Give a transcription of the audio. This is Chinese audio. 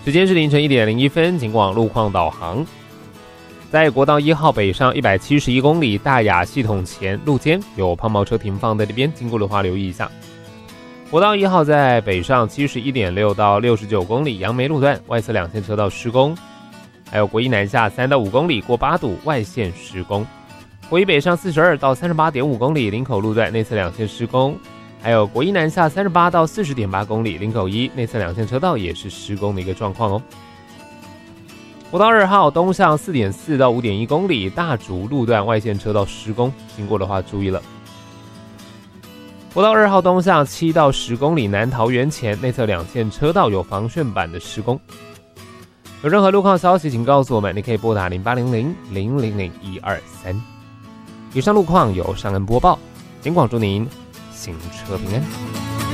时间是凌晨1点01分，请往路况导航。在国道1号北上171公里大雅系统前路肩有抛锚车停放在这边，经过的话留意一下。国道1号在北上71.6到69公里杨梅路段外侧2线车道施工，还有国一南下3到5公里过八堵外线施工，国一北上42到38.5公里林口路段内侧2线施工，还有国一南下38到40.8公里林口一内侧2线车道也是施工的一个状况哦。国道2号东向4.4到5.1公里大竹路段外线车道施工，经过的话注意了。国道2号东向7到10公里南桃园前内侧2线车道有防眩板的施工。有任何路况消息请告诉我们，你可以拨打0800-000-123。以上路况由尚恩播报，警广祝您行车平安。